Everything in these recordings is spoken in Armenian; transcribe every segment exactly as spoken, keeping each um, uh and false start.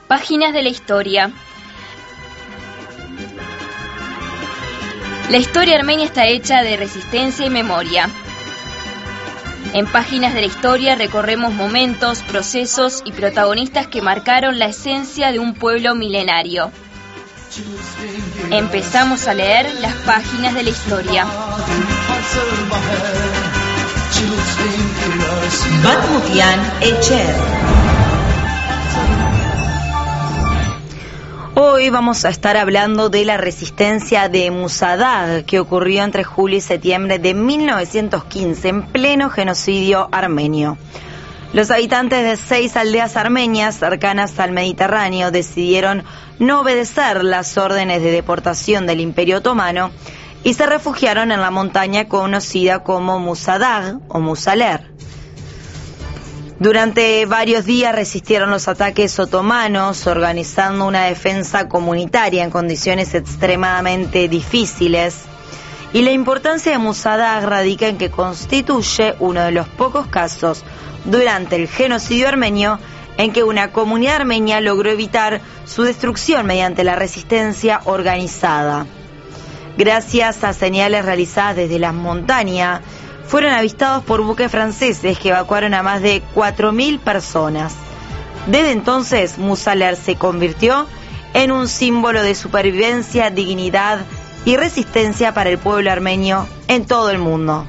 Páginas de la historia. La historia armenia está hecha de resistencia y memoria. En Páginas de la historia recorremos momentos, procesos y protagonistas que marcaron la esencia de un pueblo milenario. Empezamos a leer las páginas de la historia. Batmutian Echer. Hoy vamos a estar hablando de la resistencia de Musadag, que ocurrió entre julio y septiembre de mil novecientos quince, en pleno genocidio armenio. Los habitantes de seis aldeas armenias cercanas al Mediterráneo decidieron no obedecer las órdenes de deportación del Imperio Otomano y se refugiaron en la montaña conocida como Musadag o Musaler. Durante varios días resistieron los ataques otomanos, organizando una defensa comunitaria en condiciones extremadamente difíciles. Y la importancia de Musadag radica en que constituye uno de los pocos casos durante el genocidio armenio en que una comunidad armenia logró evitar su destrucción mediante la resistencia organizada. Gracias a señales realizadas desde las montañas, fueron avistados por buques franceses que evacuaron a más de cuatro mil personas. Desde entonces, Musaler se convirtió en un símbolo de supervivencia, dignidad y resistencia para el pueblo armenio en todo el mundo.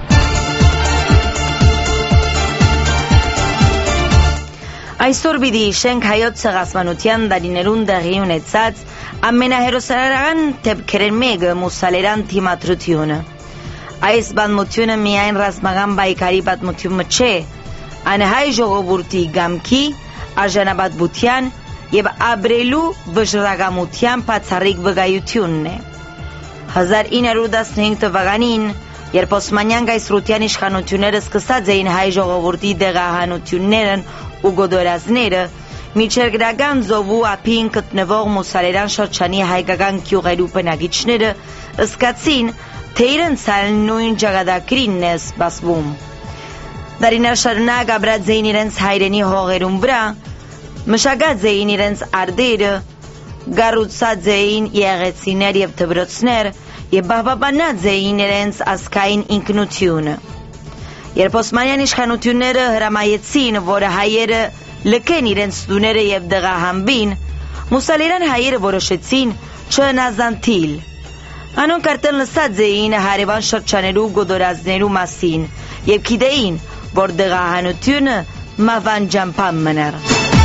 Այսօր պիտի հիշենք հայոց ցեղասպանության դարիներուն տեղի ունեցած ամենահերոսարարական դեպքերեն մեկը մուսալերան թիմադրությունը։ Այս պատմությունը միայն ռազմական պայքարի պատմությունը չէ, այն հայ ժողովրդի գամքի, արժանապատվության եւ ապրելու վճռակամության բացառիկ վկայությունն է։ հազար ինը հարյուր տասնհինգ թվականին, երբ Օսմանյան կայսրության իշխանությունները սկսած էին հայ ժողովրդի դեղահանություններն ու գոդորածները, միջերգրական զովու ափին գտնվող մուսալերան շրջանի հայկական գյուղերու բնակիչները զգացին, թե իրենց նույն ճակատագրինն է սպասվում։ Դարիներ շարունակ ապրած էին իրենց հայրենի հողերուն վրա, մշակած էին իրենց արտերը, կառուցած էին եղեցիներ եւ դպրոցներ եւ պահպանած էին իրենց ազգային ինքնությունը։ Երբ Օսմանյան իշխանությունները հրամայեցին, որ հայերը լքեն իրենց տուները եւ դեղահանվին, մուսալերան հայերը որոշեցին չհնազանդիլ։ Անոնք արդեն լսած էին հարևան շրջաներու գոդորածներու մասին եւ գիտեին, որ դեղահանությունը մավան ջամփան մներ։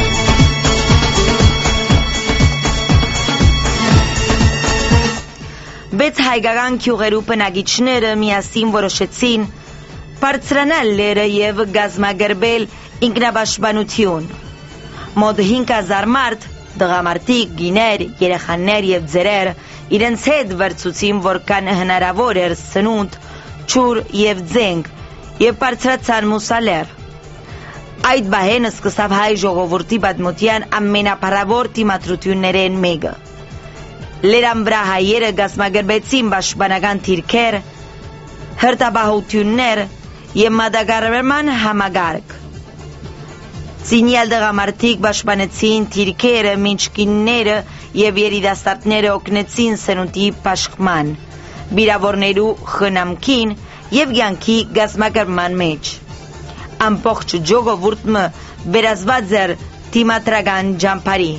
Բայց հայկական գյուղերու բնակիչները միասին որոշեցին բարձրանալ լերը եւ գազմագերբել ինքնապաշտպանություն։ Մոտ հինգ հազար մարդ, դղամարդիկ, գիներ, երեխաներ եւ ձերեր իրենց հետ վերցուցին, որքան հնարավոր էր սնունդ, ջուր եւ ձենք եւ բարձրացան Մուսալեր։ Այդ բահեն սկսավ հայ ժողովրդի պատմության ամենափառավոր դիմադրություններեն մեկը։ Լերան վրա հայերը գազմագերբեցին պաշտպանական դիրքեր, հրտապահություններ եւ մատակարարման համագարկ։ Ցինյալ դղամարդիկ պաշտպանեցին դիրքերը, մինչ կինները եւ երիտասարդները օգնեցին սնունդի պաշտպան, վիրավորներու խնամքին եւ կյանքի գազմագերբման մեջ։ Ամբողջ ժողովուրդը վերածված էր դիմադրական ջամփարի։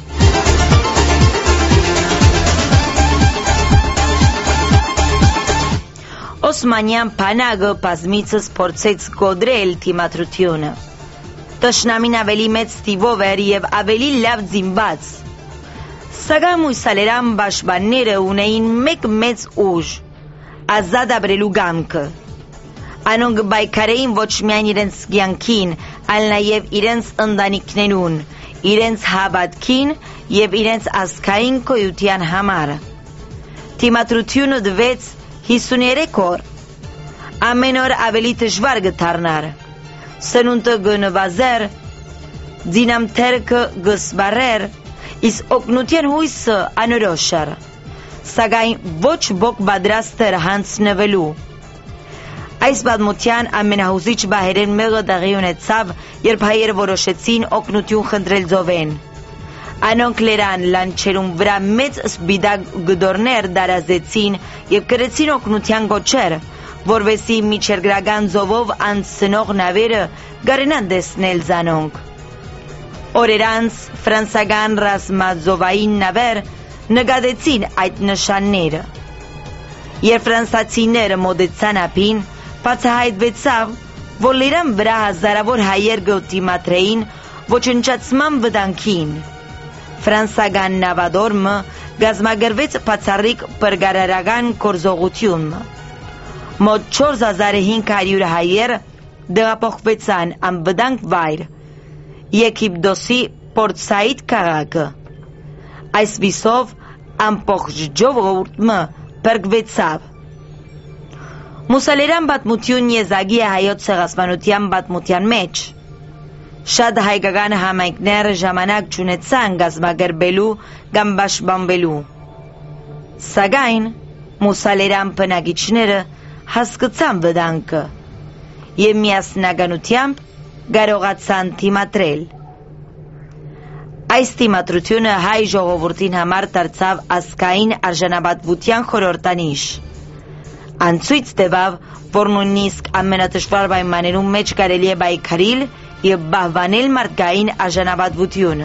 Օսմանյան բանակը բազմիցս փորձեց գոդրել դիմադրությունը։ Տշնամին ավելի մեծ թիվով էր եւ ավելի լավ զինված։ Սակայն մուսալերան պաշտպանները ունեին մեկ մեծ ուժ՝ ազատ ապրելու կամքը։ Անոնք պայքարեին ոչ միայն իրենց կյանքին, այլ նաեւ իրենց ընտանիքներուն, իրենց հավատքին եւ իրենց ազգային գոյության համար։ Դիմադրությունը դվեց հիսուներեք օր, ամեն օր ավելի դժվար կդառնար, սնունդը կնվազեր, դինամթերքը կսպառեր, իսկ օգնության հույսը անորոշ էր, սակայն ոչ ոք պատրաստ էր հանձնվելու։ Այս պատմության ամենահուզիչ բահերեն մեկը տեղի ունեցավ, երբ հայերը որոշեցին օգնություն խնդրել ծովեն։ Անոնքներան լանչերուն վրա մեծ սպիտակ գդորներ դարազեցին եւ կրեցին օգնության գոչեր, որովհետեւ միջերգրական ծովով անցնող նավերը գարենան տեսնել զանոնք։ Օրերանց ֆրանսական ռազմաձովային նավեր նկատեցին այդ նշանները։ Երբ ֆրանսացիները մոտեցան ափին, բացահայտվեցավ, որ լերան վրա հազարավոր հայեր գոտիմատրեին ոչնչացման վտանգին։ Ֆրանսական նավադորմը գազմագրվեց բացառիկ պրգարարական գործողություն։ Մոտ չորս հազար հինգ հարյուր հայեր դեղափոխվեցան անվտանգ վայր Եգիպտոսի Պորտ Սաիդ քաղաքը։ Այսպիսով ամբողջ ժողովուրդը փրկվեցավ։ Մուսալերան պատմություն եզակի է հայոց ցեղասպանության պատմության մեջ։ Շատ հայկական համայնքներ ժամանակ չունեցան գազմագրվելու կամ պաշտպանվելու։ Սակայն մուսալերան բնակիչները հասկացան վտանգը եւ միասնականությամբ կարողացան դիմադրել։ Այս դիմադրությունը հայ ժողովրդին համար դարձավ ազգային արժանապատվության խորհրդանիշ։ Անցույց տվավ, որ նույնիսկ ամենադժվար պայմաններում մեջ կարելի է պայքարել եւ պահպանել մարդկային արժանապատվությունը։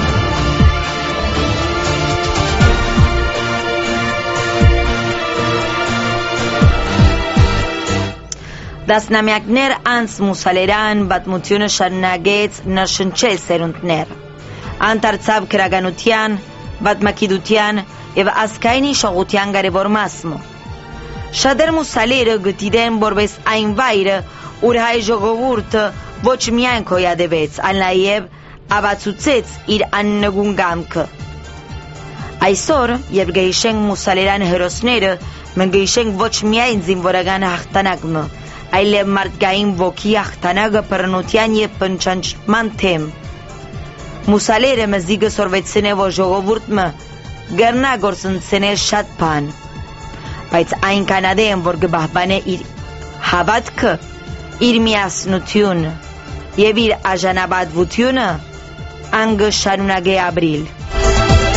Դասնամյակներ անց մուսալերան պատմությունը շարունակեց նշնչել սերունդներ։ Անդարձավ քրագանության, պատմագիտության եւ ազգային իշխողության կարևոր մասը։ Շատեր մուսալերը գտիդեն որպես այն վայրը, ուր հայ ժողովուրդը ոչ միայն գոյատևեց, այլ նաև ավացուցեց իր աննգուն կամքը։ Այսօր, երբ գիշենք մուսալերան հերոսները, մենք գիշենք ոչ միայն զինվորական հաղթանակը, այլև մարդկային ոգի հաղթանակը բռնության եւ փնչանչման թեմ։ Մուսալերը մեզի գսորվեցին որ ժողովուրդը գերնա գործընծնել շատ բան, բայց այնքան ադեմ որ կպահպանե իր հավատքը, իր միասնությունը եւ իր արժանապատվությունը անգը շարունակե ապրիլ։